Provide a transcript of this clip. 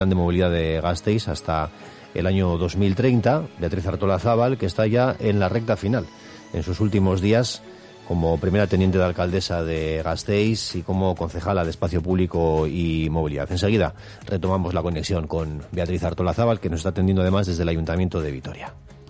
de movilidad de Gasteiz hasta el año 2030, Beatriz Artolazabal, que está ya en la recta final, en sus últimos días como primera teniente de alcaldesa de Gasteiz y como concejala de Espacio Público y Movilidad. Enseguida retomamos la conexión con Beatriz Artolazabal, que nos está atendiendo además desde el Ayuntamiento de Vitoria.